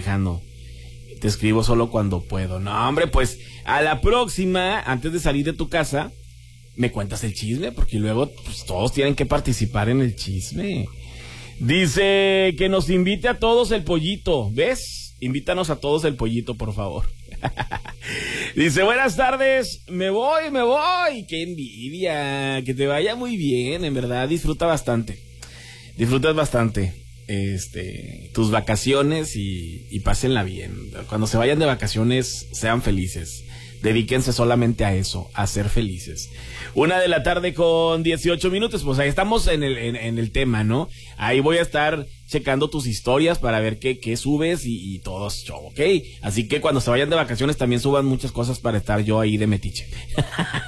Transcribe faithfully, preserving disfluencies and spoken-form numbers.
manejando. Te escribo solo cuando puedo. No, hombre, pues a la próxima, antes de salir de tu casa, me cuentas el chisme, porque luego pues, todos tienen que participar en el chisme. Dice que nos invite a todos el pollito. ¿Ves? Invítanos a todos el pollito, por favor. Dice, buenas tardes, me voy, me voy. Qué envidia, que te vaya muy bien, en verdad, disfruta bastante. Disfrutas bastante este tus vacaciones y, y pásenla bien. Cuando se vayan de vacaciones, sean felices. Dedíquense solamente a eso, a ser felices. Una de la tarde con dieciocho minutos, pues ahí estamos en el, en, en el tema, ¿no? Ahí voy a estar checando tus historias para ver qué, qué subes y, y todo es show, ¿ok? Así que cuando se vayan de vacaciones también suban muchas cosas para estar yo ahí de metiche.